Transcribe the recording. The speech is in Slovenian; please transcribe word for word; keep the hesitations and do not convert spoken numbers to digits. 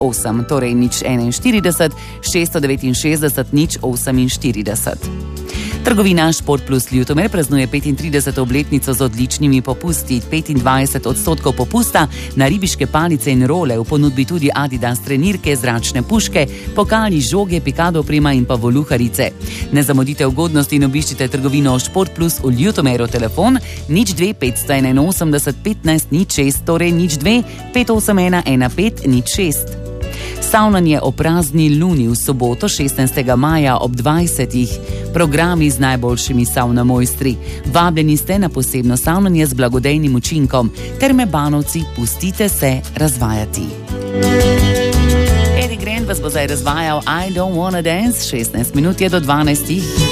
osem, torej nič enainštirideset, šeststo devetinšestdeset, nič oseminštirideset. Trgovina Šport Plus Ljutomer praznuje petintrideseto obletnico z odličnimi popusti. petindvajset odstotkov popusta na ribiške palice in role, v ponudbi tudi Adidas trenirke, zračne puške, pokali, žoge, pikado oprema in pa voluharice. Ne zamudite ugodnosti in obiščite trgovino Šport Plus v Ljutomeru. Telefon nič dve petsto enainosemdeset petnajst nič šest, torej nič dve pet osem ena ena pet nič šest. Savnanje o prazni luni v soboto šestnajstega maja ob dvajsetih. Programi z najboljšimi savnamojstri. Vabljeni ste na posebno savnanje z blagodejnim učinkom. Terme Banovci, pustite se razvajati. Eddie Grant vas bo zdaj razvajal I Don't Wanna Dance. šestnajst minut je do dvanajstih.